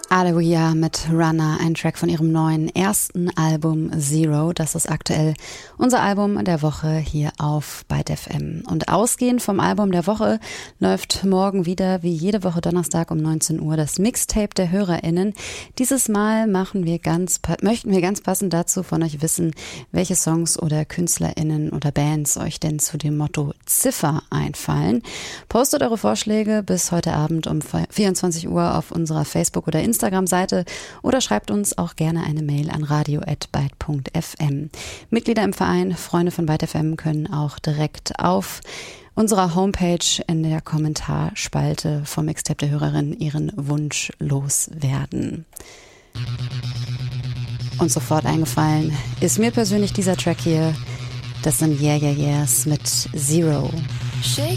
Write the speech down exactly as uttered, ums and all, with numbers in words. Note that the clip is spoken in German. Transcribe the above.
Aleluia mit Runner, ein Track von ihrem neuen ersten Album Zero. Das ist aktuell unser Album der Woche hier auf Byte F M. Und ausgehend vom Album der Woche läuft morgen wieder wie jede Woche Donnerstag um neunzehn Uhr das Mixtape der HörerInnen. Dieses Mal machen wir ganz, möchten wir ganz passend dazu von euch wissen, welche Songs oder KünstlerInnen oder Bands euch denn zu dem Motto Ziffer einfallen. Postet eure Vorschläge bis heute Abend um vierundzwanzig Uhr auf unserer Facebook- oder Instagram-Seite oder schreibt uns auch gerne eine Mail an radio at byte punkt f m. Mitglieder im Verein, Freunde von Byte F M können auch direkt auf unserer Homepage in der Kommentarspalte vom Mixtape der Hörerin ihren Wunsch loswerden. Und sofort eingefallen ist mir persönlich dieser Track hier. Das sind Yeah Yeah Yeahs mit Zero. Shake